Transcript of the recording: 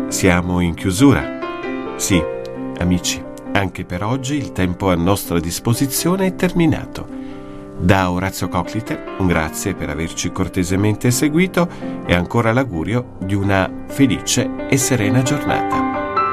Siamo in chiusura. Sì, amici, anche per oggi il tempo a nostra disposizione è terminato. Da Orazio Coclite un grazie per averci cortesemente seguito e ancora l'augurio di una felice e serena giornata.